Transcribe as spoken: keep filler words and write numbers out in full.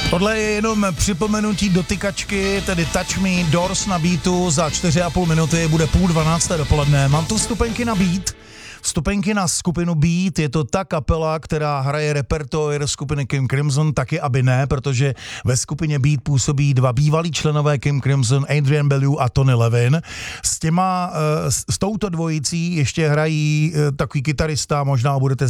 Tohle je jenom připomenutí dotykačky, tedy Touch Me, Doors na beatu, za čtyři a půl minuty bude půl dvanácté dopoledne. Mám tu vstupenky na beat, vstupenky na skupinu Beat, je to ta kapela, která hraje repertoár skupiny King Crimson, taky aby ne, protože ve skupině Beat působí dva bývalí členové King Crimson, Adrian Belew a Tony Levin. S těma, s touto dvojicí ještě hrají takový kytarista, možná budete